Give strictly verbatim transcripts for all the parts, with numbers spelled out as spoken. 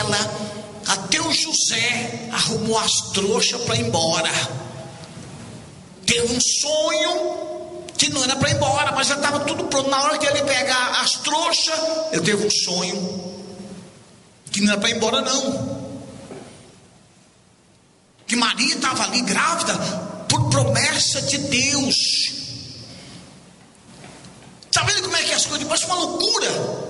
ela, até o José arrumou as trouxas para ir embora. Teve um sonho que não era para ir embora, mas já estava tudo pronto. Na hora que ele pegar as trouxas, ele teve um sonho que não era para ir embora não, que Maria estava ali grávida por promessa de Deus. Está vendo como é que as coisas parecem uma loucura?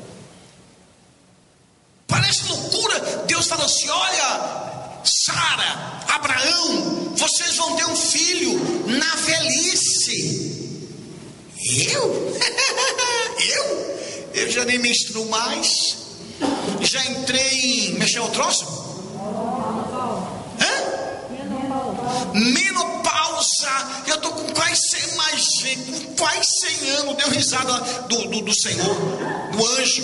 Parece loucura. Deus fala assim: olha, Sara, Abraão, vocês vão ter um filho na velhice. Eu? eu? Eu já nem menstruo mais. Já entrei em mexer o troço? Hã? Menopausa. Eu estou com quase cem, mais gente, com quase cem anos. Deu risada do, do, do Senhor, do anjo.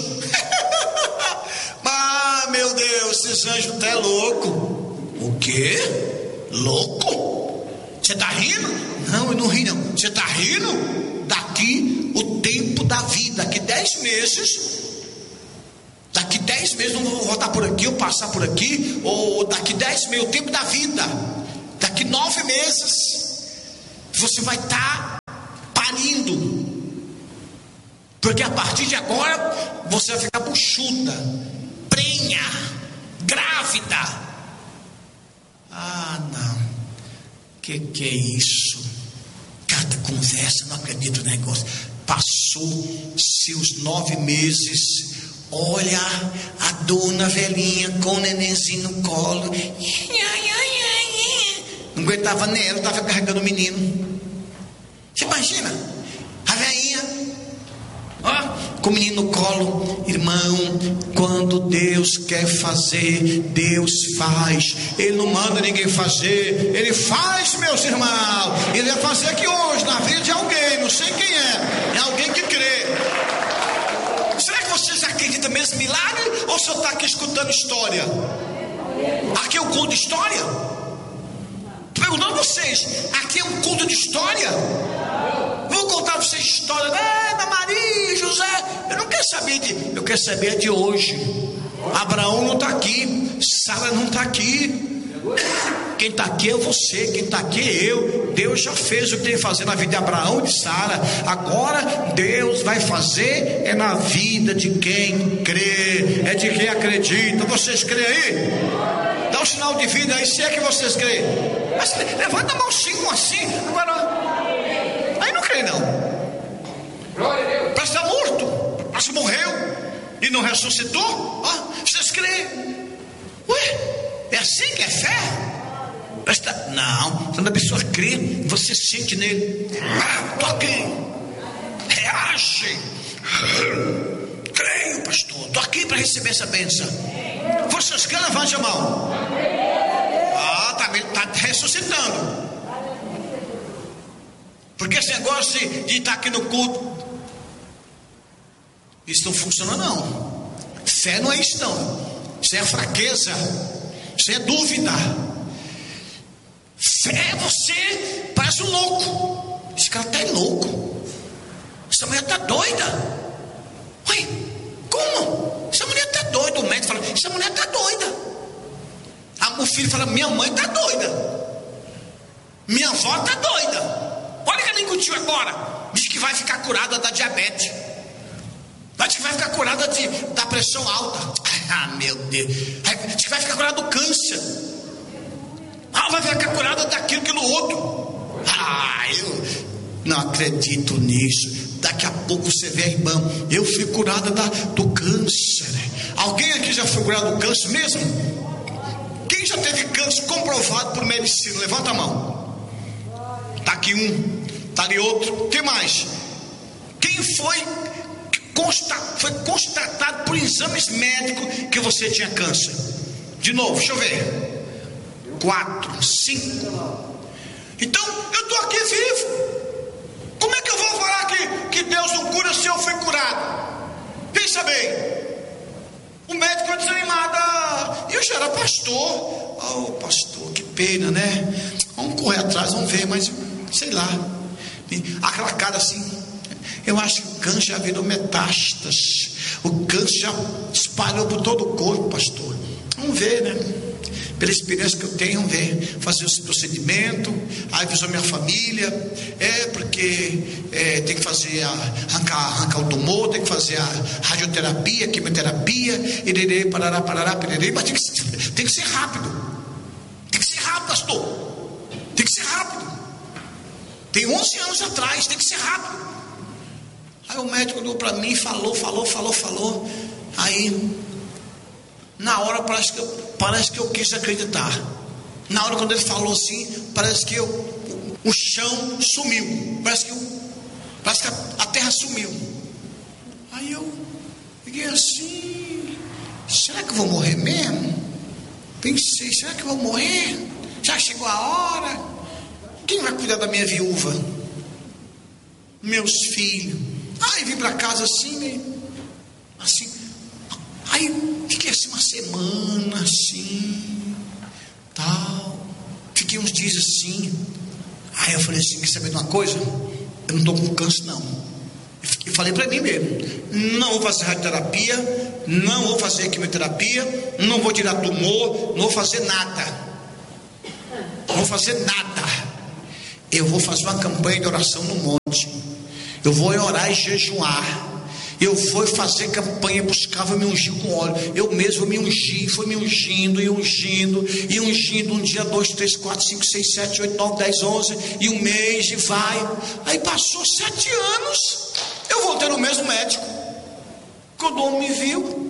Ah, meu Deus, esses anjos até louco. O quê? Louco? Você está rindo? Não, eu não ri não. Você está rindo? Daqui o tempo da vida, daqui dez meses. Daqui dez meses não vou voltar por aqui, ou passar por aqui, ou daqui dez meses, o tempo da vida. Daqui nove meses você vai estar parindo. Porque a partir de agora você vai ficar buchuda, prenha, grávida. Ah, não. Que que é isso? Cada conversa, não acredito no negócio. Passou seus nove meses. Olha a dona velhinha com o nenenzinho no colo. Não aguentava nem ela, estava carregando o menino. Você imagina? A velhinha, ó, com o menino no colo. Irmão, quando Deus quer fazer, Deus faz. Ele não manda ninguém fazer, Ele faz, meus irmãos. Ele vai fazer aqui hoje, na vida de alguém, não sei quem é. É alguém que crê. Será que vocês acreditam mesmo em milagre? Ou você está aqui escutando história? Aqui é um culto de história? Estou perguntando a vocês, aqui é um culto de história? Vou contar para vocês história. Ah, Maria, José. Eu não quero saber de. Eu quero saber de hoje. Abraão não está aqui. Sara não está aqui. Quem está aqui é você. Quem está aqui é eu. Deus já fez o que tem que fazer na vida de Abraão e de Sara. Agora Deus vai fazer é na vida de quem crê, é de quem acredita. Vocês creem aí? Dá um sinal de vida aí, se é que vocês creem. Mas levanta a mão assim, assim. Agora aí não crê não. Parece que está morto, parece que morreu e não ressuscitou. Ah, vocês creem? Ué, é assim que é fé? Tá... Não, quando a pessoa crê, você sente nele. Ah, tô aqui. Reage. Creio, pastor. Tô aqui para receber essa bênção. Vocês creem? Levante a mão. Ah, tá, tá ressuscitando. Porque esse negócio de, de estar aqui no culto, isso não funciona não. Fé não é isso não. Isso é fraqueza. Isso é dúvida. Fé é você parece um louco. Esse cara está louco. Essa mulher está doida. Ué, como? Essa mulher está doida. O médico fala, essa mulher está doida. Ah, o filho fala, minha mãe está doida. Minha avó está doida. Olha que ela incutiu agora. Diz que vai ficar curada da diabetes. Diz que vai ficar curada de, da pressão alta. Ah, meu Deus. Diz que vai ficar curada do câncer. Ah, vai ficar curada daquilo, aquilo outro. Ah, eu não acredito nisso. Daqui a pouco você vê, irmão, eu fui curada da, do câncer. Alguém aqui já foi curado do câncer mesmo? Quem já teve câncer comprovado por medicina? Levanta a mão. Está aqui um, está ali outro. Quem mais? Quem foi, consta, foi constatado por exames médicos que você tinha câncer? De novo, deixa eu ver. Quatro, cinco. Então, eu estou aqui vivo. Como é que eu vou falar que, que Deus não cura se eu fui curado? Pensa bem. O médico é desanimado. Eu já era pastor. Oh, pastor, que pena, né? Vamos correr atrás, vamos ver, mas sei lá. Aquela cara assim. Eu acho que o câncer já virou metástase. O câncer já espalhou por todo o corpo, pastor. Vamos ver, né? Pela experiência que eu tenho, vamos ver, fazer esse procedimento. Aí avisou minha família, é porque é, tem que fazer a, arrancar, arrancar o tumor, tem que fazer a radioterapia, quimioterapia, irerê, parará, parará, pererê, mas tem que, tem que ser rápido. Tem que ser rápido, pastor. Tem que ser rápido. Tem onze anos atrás, tem que ser rápido. Aí o médico olhou para mim, falou, falou, falou, falou. Aí, na hora parece que, eu, parece que eu quis acreditar. Na hora quando ele falou assim, parece que eu, o, o chão sumiu. Parece que, eu, parece que a, a terra sumiu. Aí eu fiquei assim, será que eu vou morrer mesmo? Pensei, será que eu vou morrer? Já chegou a hora? Quem vai cuidar da minha viúva? Meus filhos. Aí vim para casa assim, assim. Aí fiquei assim uma semana assim, tal. Fiquei uns dias assim. Aí eu falei assim, quer saber de uma coisa? Eu não estou com câncer não. E falei para mim mesmo, não vou fazer radioterapia, não vou fazer quimioterapia, não vou tirar tumor, não vou fazer nada. Não vou fazer nada. Eu vou fazer uma campanha de oração no monte. Eu vou orar e jejuar. Eu vou fazer campanha, buscava me ungir com óleo. Eu mesmo me ungi, fui me ungindo e ungindo e ungindo. Um dia, dois, três, quatro, cinco, seis, sete, oito, nove, dez, onze. E um mês e vai. Aí passou sete anos. Eu voltei no mesmo médico. Quando o homem me viu,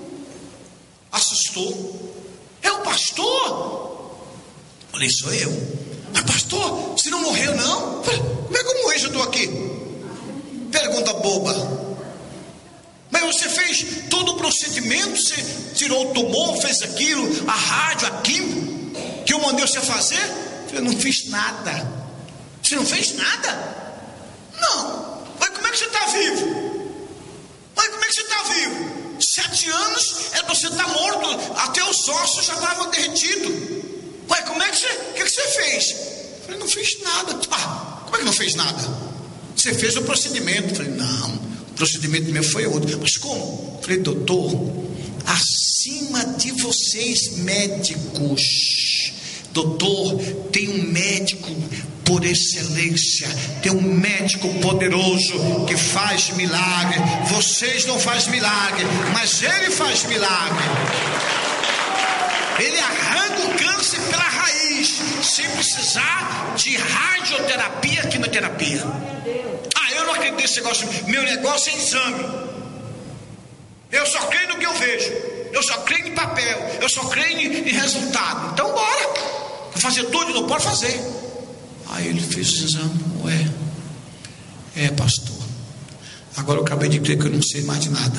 assustou. É o pastor? Falei, sou eu. Mas pastor, você não morreu não? Falei, como é que eu morri se eu estou aqui? Pergunta boba. Mas você fez todo o procedimento, você tirou o tumor, fez aquilo, a rádio, aquilo que eu mandei você fazer? Eu falei, não fiz nada. Você não fez nada? Não. Mas como é que você está vivo? Mas como é que você está vivo? Sete anos era para você estar morto, até os ossos já estavam derretidos. Ué, como é que você, o que, que você fez? Eu falei, não fiz nada. Ah, como é que não fez nada? Você fez o procedimento. Eu falei, não, o procedimento meu foi outro. Mas como? Eu falei, doutor, acima de vocês médicos, doutor, tem um médico por excelência, tem um médico poderoso que faz milagre. Vocês não fazem milagre, mas ele faz milagre. Ele arranca o câncer pela raiz, sem precisar de radioterapia, quimioterapia. Ah, eu não acredito nesse negócio. Meu negócio é exame. Eu só creio no que eu vejo. Eu só creio em papel. Eu só creio em resultado. Então bora. Vou fazer tudo, não pode fazer. Aí ele fez o exame. Ué, é pastor, agora eu acabei de crer que eu não sei mais de nada.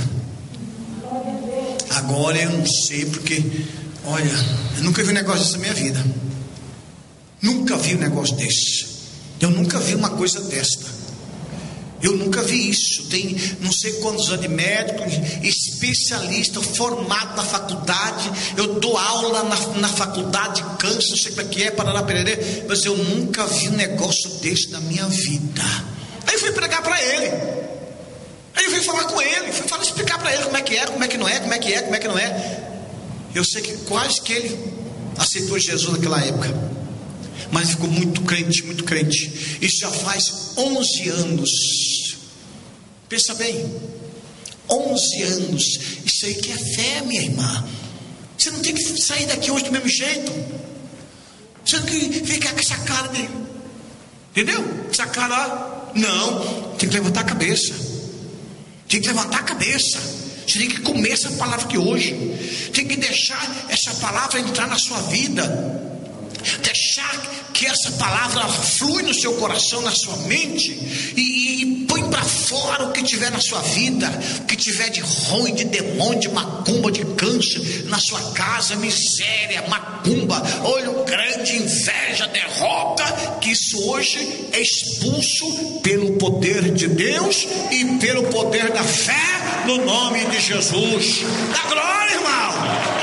Agora eu não sei porque, olha, eu nunca vi um negócio desse na minha vida. Nunca vi um negócio desse. Eu nunca vi uma coisa desta. Eu nunca vi isso. Tem não sei quantos anos de médico, especialista, formado na faculdade. Eu dou aula na, na faculdade de câncer, não sei como é que é, parará, pererê, mas eu nunca vi um negócio desse na minha vida. Aí eu fui pregar para ele. Aí eu fui falar com ele, fui falar, explicar para ele como é que é, como é que não é, como é que é, como é que não é. Eu sei que quase que ele aceitou Jesus naquela época, mas ficou muito crente, muito crente. Isso já faz onze anos. Pensa bem, onze anos. Isso aí que é fé, minha irmã. Você não tem que sair daqui hoje do mesmo jeito. Você não tem que ficar com essa cara dele, entendeu? Essa cara, não. Tem que levantar a cabeça. Tem que levantar a cabeça. Você tem que comer essa palavra aqui hoje. Tem que deixar essa palavra entrar na sua vida. Deixar que essa palavra flui no seu coração, na sua mente, e, e põe para fora o que tiver na sua vida, o que tiver de ruim, de demônio, de macumba, de câncer na sua casa, miséria, macumba, olho grande, inveja, derrota, que isso hoje é expulso pelo poder de Deus e pelo poder da fé, no nome de Jesus. Dá glória, irmão.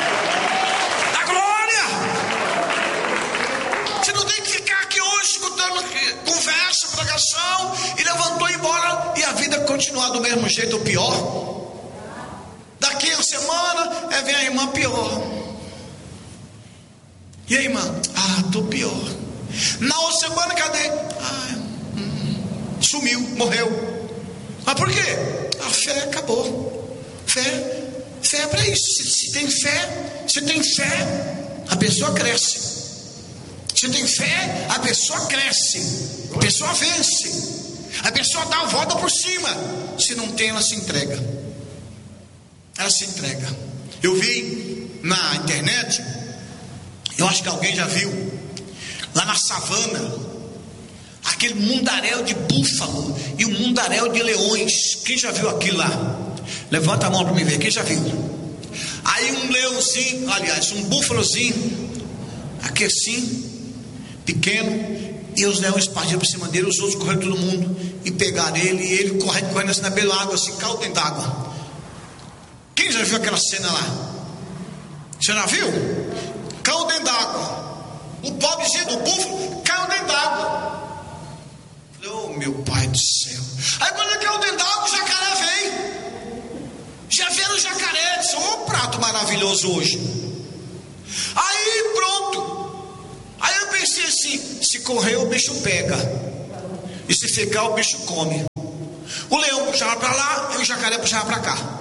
Conversa, pregação, e levantou e embora, e a vida continuar do mesmo jeito ou pior. Daqui a semana é, vem a irmã pior. E aí, irmã? Ah, tô pior. Na outra semana, cadê? Ah, hum, sumiu, morreu. Mas por quê? A fé acabou. Fé, fé é para isso. Se, se tem fé, se tem fé, a pessoa cresce. Se tem fé, a pessoa cresce. A pessoa vence. A pessoa dá a volta por cima. Se não tem, ela se entrega. Ela se entrega. Eu vi na internet, eu acho que alguém já viu, lá na savana, aquele mundaréu de búfalo e o mundaréu de leões. Quem já viu aquilo lá? Levanta a mão para me ver. Quem já viu? Aí um leãozinho, aliás, um búfalozinho, aqui assim, pequeno, e os leões partiram por cima dele, os outros correram todo mundo e pegaram ele, e ele correndo, correndo assim na beira da água, assim, caiu dentro d'água. Quem já viu aquela cena lá? Você já viu? Caiu dentro d'água. O pobrezinho do búfalo caiu dentro d'água. Oh, meu pai do céu. Aí quando ele caiu dentro d'água, o jacaré veio. Já viram o jacaré? Disse, oh, prato maravilhoso hoje. Aí pronto. Aí eu pensei assim, se correr o bicho pega, e se ficar o bicho come. O leão puxava para lá e o jacaré puxava para cá.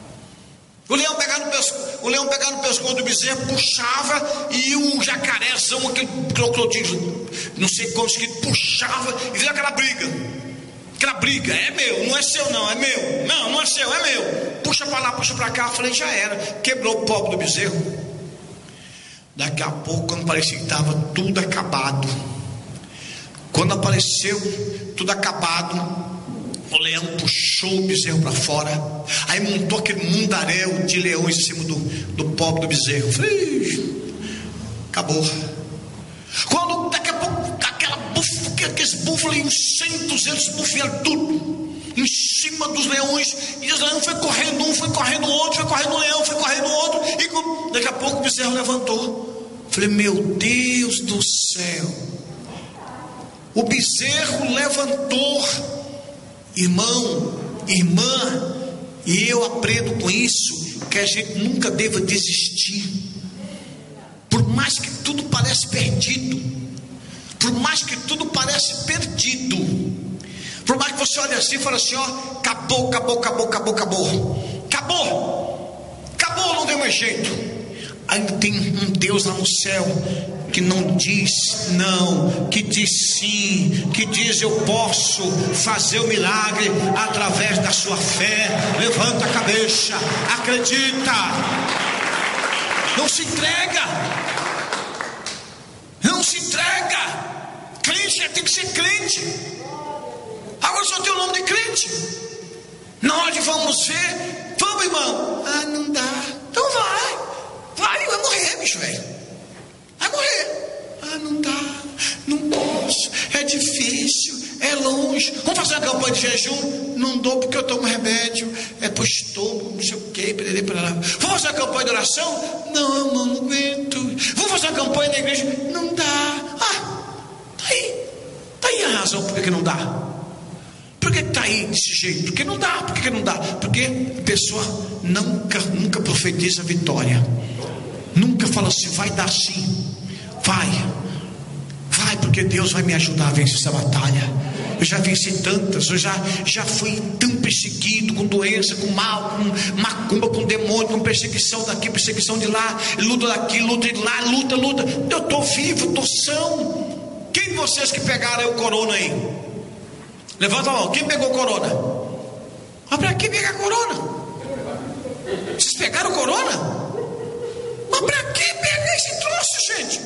O leão pegava no pescoço, o leão pegava no pescoço do bezerro, puxava, e o jacarézão, aquele crocodilo, não sei como que puxava, e veio aquela briga. Aquela briga, é meu, não é seu não, é meu. Não, não é seu, é meu. Puxa para lá, puxa para cá. Eu falei, já era. Quebrou o pobre do bezerro. Daqui a pouco, quando parecia que estava tudo acabado, quando apareceu tudo acabado, o leão puxou o bezerro para fora. Aí montou aquele mundaréu de leões em cima do, do pobre do bezerro. Falei, acabou. Quando daqui a pouco aquela búfala, aqueles búfalos, uns cem, duzentos búfalos vieram tudo em cima dos leões, e os leões foi correndo, um foi correndo o outro, foi correndo o leão, foi correndo o outro, e daqui a pouco o bezerro levantou. Falei, meu Deus do céu, o bezerro levantou. Irmão, irmã, e eu aprendo com isso que a gente nunca deva desistir. Por mais que tudo pareça perdido, por mais que tudo pareça perdido, por mais que você olhe assim e fale assim, ó, acabou, acabou, acabou, acabou, acabou, acabou, acabou, não deu mais jeito. Ainda tem um Deus lá no céu que não diz não, que diz sim, que diz eu posso fazer o milagre através da sua fé. Levanta a cabeça, acredita, não se entrega, não se entrega. Crente tem que ser crente. Agora só tem o nome de crente. Na hora de vamos ver, vamos, irmão. Ah, não dá. Então vai. Vai, vai morrer, bicho velho. Vai morrer. Ah, não dá. Não posso. É difícil. É longe. Vamos fazer uma campanha de jejum? Não dou porque eu tomo remédio. É pro estômago, não sei o que. Vamos fazer uma campanha de oração? Não, não, não aguento. Vamos fazer uma campanha na igreja? Não dá. Ah, tá aí. Tá aí a razão por que não dá. Por que está aí desse jeito? Porque não dá. Por que não dá? Porque a pessoa nunca, nunca profetiza vitória. Nunca fala assim, vai dar sim. Vai. Vai, porque Deus vai me ajudar a vencer essa batalha. Eu já venci tantas. Eu já, já fui tão perseguido, com doença, com mal, com macumba, com demônio, com perseguição daqui, perseguição de lá, luta daqui, luta de lá, luta, luta. Eu estou vivo, estou são. Quem de vocês que pegaram o corona aí? Levanta a mão, quem pegou corona? Mas para que pegar corona? Vocês pegaram corona? Mas para que pegar esse troço, gente?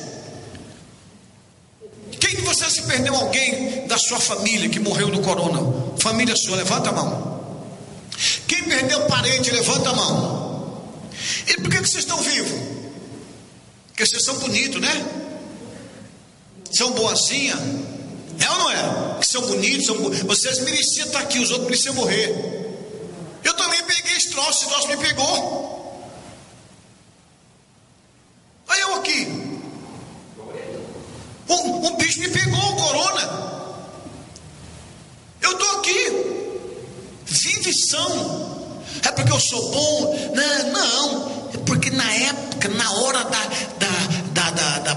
Quem de vocês se perdeu alguém da sua família que morreu do corona? Família sua, levanta a mão. Quem perdeu parente, levanta a mão. E por que, que vocês estão vivos? Porque vocês são bonitos, né? São boazinha. É ou não é? Que são bonitos, são bo... vocês mereciam estar aqui, os outros mereciam morrer. Eu também peguei esse troço, esse troço me pegou. Aí eu aqui. Um, um bicho me pegou, o corona. Eu estou aqui. Vive são. É porque eu sou bom? Não, não. É porque na época, na hora da, da, da, da, da batalha,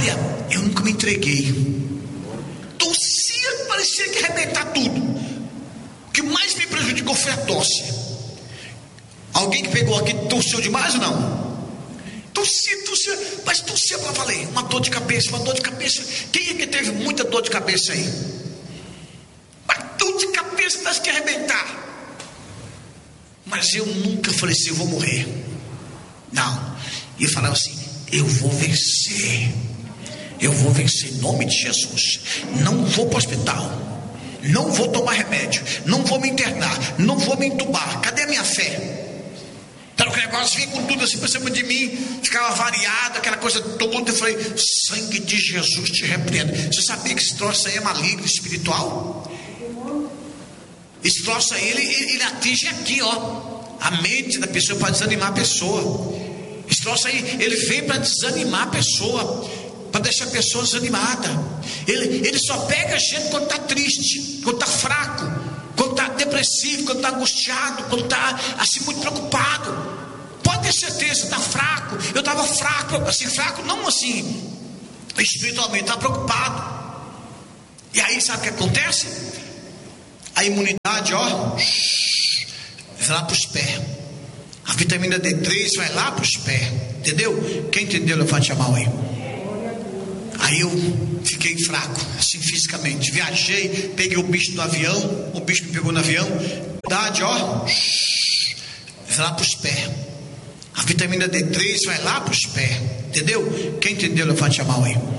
área, eu nunca me entreguei. Tossia, parecia que ia arrebentar tudo. O que mais me prejudicou foi a tosse. Alguém que pegou aqui tossiu demais ou não? Tossia, tossia, mas tossia para valer. Uma dor de cabeça, uma dor de cabeça. Quem é que teve muita dor de cabeça aí? Uma dor de cabeça, parece que ia arrebentar. Mas eu nunca falei assim, eu vou morrer. Não. E eu falava assim, eu vou vencer. Eu vou vencer em nome de Jesus. Não vou para o hospital. Não vou tomar remédio. Não vou me internar. Não vou me entubar. Cadê a minha fé? Então o negócio vinha com tudo assim para cima de mim. Ficava variado, aquela coisa toda. Eu falei, sangue de Jesus te repreenda. Você sabia que esse troço aí é maligno espiritual? Esse troço aí, ele, ele atinge aqui, ó, a mente da pessoa, para desanimar a pessoa. Esse troço aí, ele vem para desanimar a pessoa, para deixar a pessoa desanimada. Ele, ele só pega a gente quando está triste, quando está fraco, quando está depressivo, quando está angustiado, quando está assim muito preocupado. Pode ter certeza, está fraco. Eu estava fraco, assim, fraco, não assim espiritualmente, estava preocupado. E aí sabe o que acontece? A imunidade, ó, vai lá para os pés. A vitamina D três vai lá para os pés. Entendeu? Quem entendeu, levante a mão aí. Aí eu fiquei fraco, assim fisicamente. Viajei, peguei o bicho do avião. O bicho me pegou no avião. Imunidade, ó, vai lá para os pés. A vitamina D três vai lá para os pés. Entendeu? Quem entendeu, levante a mão aí.